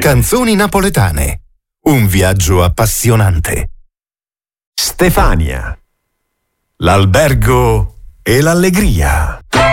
Canzoni napoletane. Un viaggio appassionante. Stefania. L'albergo e l'allegria.